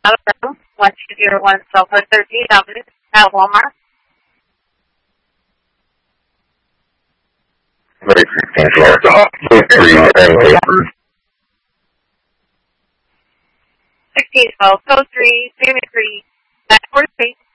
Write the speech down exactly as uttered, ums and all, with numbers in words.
Hello, one two zero one South thirteenth Avenue at Walmart. Very sixteen Florida. Three and papers. Sixteen twelve, code three, payment three, that four three.